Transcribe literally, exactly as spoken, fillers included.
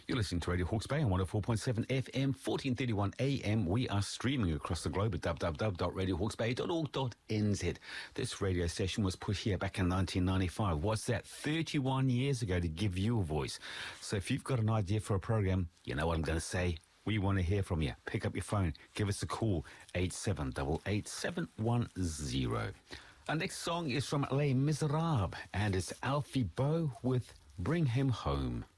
You're listening to Radio Hawke's Bay on one oh four point seven F M, fourteen thirty-one A M. We are streaming across the globe at w w w dot radio hawke's bay dot org dot n z. This radio station was put here back in nineteen ninety-five. What's that? thirty-one years ago to give you a voice. So if you've got an idea for a program, you know what I'm going to say. We want to hear from you. Pick up your phone. Give us a call. eight seven eight eight seven one zero. Our next song is from Les Miserables, and it's Alfie Boe with Bring Him Home.